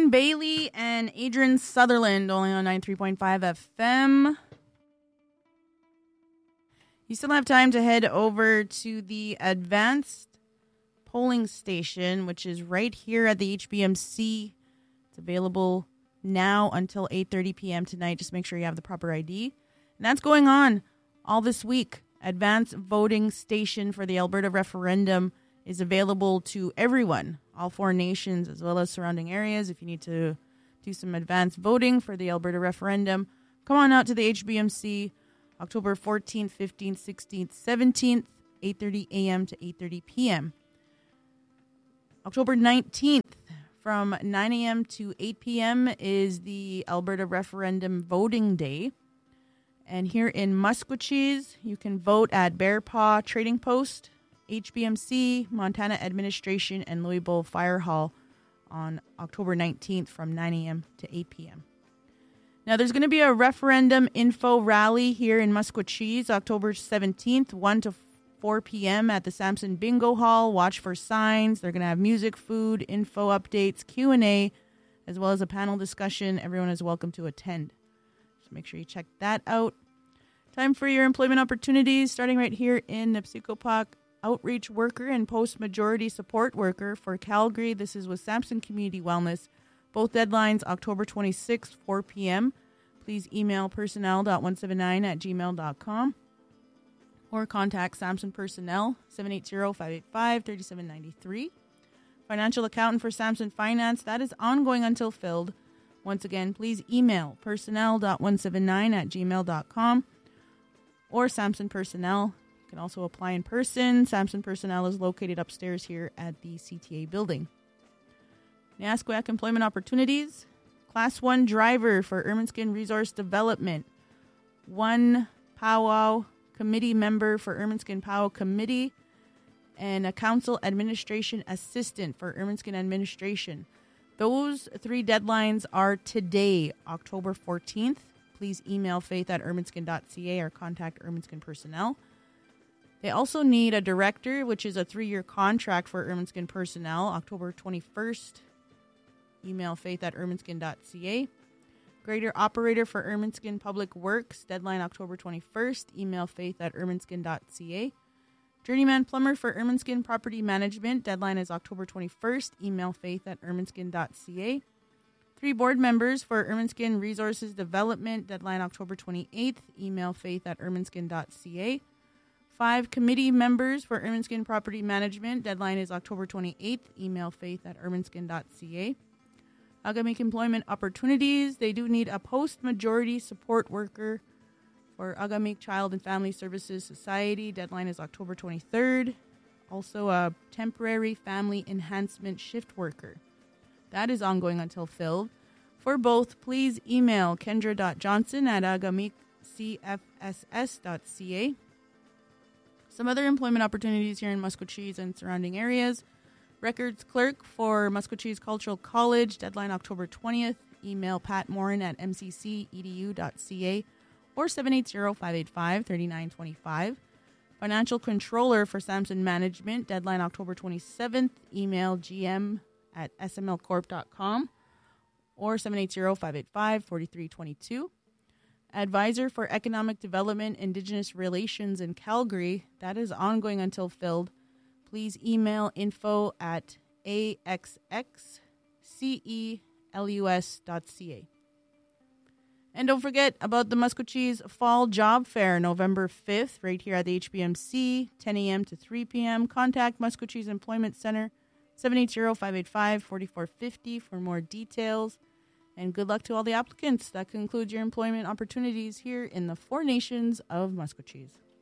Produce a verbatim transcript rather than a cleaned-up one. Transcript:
Ryan Bailey and Adrian Sutherland, only on ninety-three point five F M. You still have time to head over to the advanced polling station, which is right here at the H B M C. It's available now until eight thirty p.m. tonight. Just make sure you have the proper I D. And that's going on all this week. Advanced voting station for the Alberta referendum is available to everyone, all four nations, as well as surrounding areas. If you need to do some advanced voting for the Alberta referendum, come on out to the H B M C October fourteenth, fifteenth, sixteenth, seventeenth, eight thirty a.m. to eight thirty p.m. October nineteenth, from nine a.m. to eight p.m. is the Alberta Referendum Voting Day. And here in Maskwacis, you can vote at Bear Paw Trading Post, H B M C, Montana Administration, and Louisville Fire Hall on October nineteenth from nine a.m. to eight p.m. Now, there's going to be a referendum info rally here in Maskwacis, October seventeenth, one to four p.m. at the Samson Bingo Hall. Watch for signs. They're going to have music, food, info updates, Q and A, as well as a panel discussion. Everyone is welcome to attend. So make sure you check that out. Time for your employment opportunities, starting right here in Nipsikopak. Outreach worker and post-majority support worker for Calgary. This is with Samson Community Wellness. Both deadlines, October twenty-sixth, four p.m. Please email personnel dot one seven nine at gmail dot com. Or contact Samson Personnel, seven eight zero, five eight five, three seven nine three. Financial accountant for Samson Finance, that is ongoing until filled. Once again, please email personnel dot one seven nine at gmail dot com or Samson Personnel. You can also apply in person. Samson Personnel is located upstairs here at the C T A building. Nasqueq Employment Opportunities, Class one driver for Ermineskin Resource Development. One powwow committee member for Ermineskin Powwow Committee, and a council administration assistant for Ermineskin Administration. Those three deadlines are today, October fourteenth. Please email faith at ermineskin dot c a or contact Ermineskin Personnel. They also need a director, which is a three-year contract for Ermineskin Personnel, October twenty-first. Email faith at ermineskin dot c a. Grader operator for Ermineskin Public Works, deadline October twenty-first. Email faith at ermineskin dot c a. Journeyman plumber for Ermineskin Property Management, deadline is October twenty-first. Email faith at ermineskin dot c a. Three board members for Ermineskin Resources Development, deadline October twenty-eighth. Email faith at ermineskin dot c a. Five committee members for Ermineskin Property Management, deadline is October twenty-eighth. Email faith at ermineskin dot c a. Agamic Employment Opportunities, they do need a post-majority support worker for Agamic Child and Family Services Society. Deadline is October twenty-third. Also a temporary family enhancement shift worker. That is ongoing until filled. For both, please email kendra dot johnson at agamic c f s s dot c a. Some other employment opportunities here in Maskwacis and surrounding areas. Records clerk for Maskwacis Cultural College, deadline October twentieth. Email Pat Morin at m c c e d u dot c a or seven eight zero, five eight five, three nine two five. Financial controller for Samson Management, deadline October twenty-seventh. Email g m at s m l corp dot com or seven eight zero, five eight five, four three two two. Advisor for Economic Development, Indigenous Relations in Calgary, that is ongoing until filled. Please email info at a x x celus dot c a. And don't forget about the Maskwacis Fall Job Fair, November fifth, right here at the H B M C, ten a.m. to three p.m. Contact Maskwacis Employment Center, seven eight zero, five eight five, four four five zero for more details. And good luck to all the applicants. That concludes your employment opportunities here in the four nations of Maskwacis.